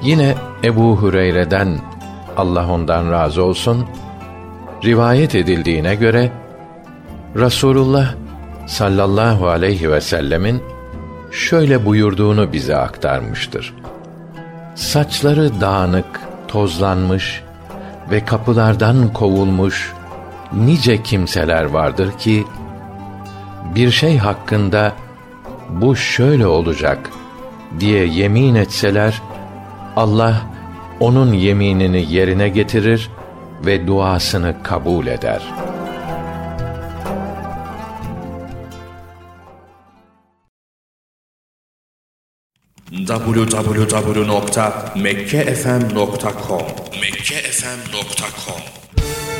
Yine Ebu Hureyre'den, Allah ondan razı olsun, rivayet edildiğine göre Resulullah sallallahu aleyhi ve sellemin şöyle buyurduğunu bize aktarmıştır. Saçları dağınık, tozlanmış ve kapılardan kovulmuş nice kimseler vardır ki, bir şey hakkında bu şöyle olacak diye yemin etseler, Allah onun yeminini yerine getirir ve duasını kabul eder. www.mekkefm.com